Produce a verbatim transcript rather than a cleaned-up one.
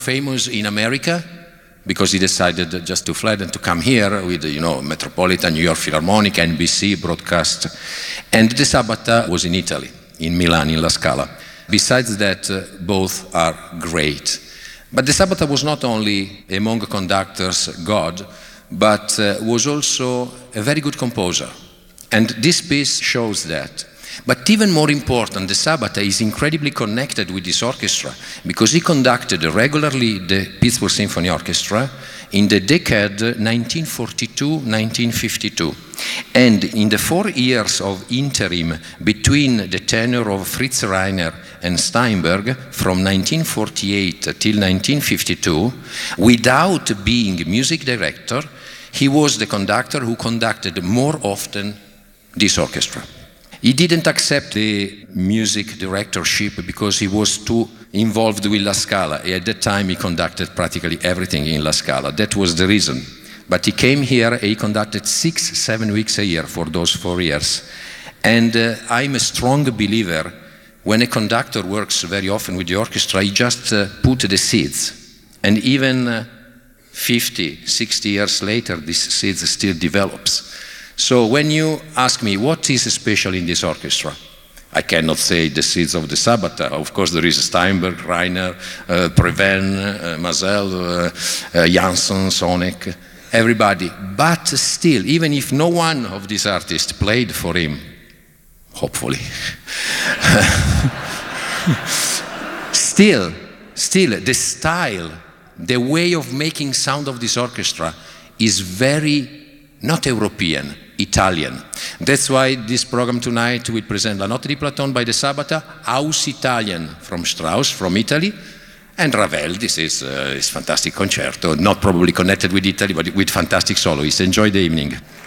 famous in America because he decided just to fly and to come here with, you know, Metropolitan, New York Philharmonic, N B C broadcast. And De Sabata was in Italy, in Milan, in La Scala. Besides that, uh, both are great. But De Sabata was not only among conductors God, but uh, was also a very good composer. And this piece shows that. But even more important, De Sabata is incredibly connected with this orchestra because he conducted regularly the Pittsburgh Symphony Orchestra in the decade nineteen forty-two to nineteen fifty-two. And in the four years of interim between the tenure of Fritz Reiner and Steinberg from nineteen forty-eight till nineteen fifty-two, without being music director, he was the conductor who conducted more often this orchestra. He didn't accept the music directorship because he was too involved with La Scala. At that time, he conducted practically everything in La Scala. That was the reason. But he came here and he conducted six, seven weeks a year for those four years. And uh, I'm a strong believer when a conductor works very often with the orchestra, he just uh, put the seeds. And even uh, fifty, sixty years later, this seeds still develops. So when you ask me what is special in this orchestra, I cannot say the seeds of De Sabata. Of course, there is Steinberg, Reiner, uh, Preven, uh, Mazel, uh, uh, Janssen, Sonek, everybody. But still, even if no one of these artists played for him, hopefully, still, still, the style, the way of making sound of this orchestra is very not European, Italian. That's why this program tonight will present La Notte di Platon by De Sabata, Aus Italien from Strauss, from Italy, and Ravel. This is uh, his fantastic concerto, not probably connected with Italy, but with fantastic soloists. Enjoy the evening.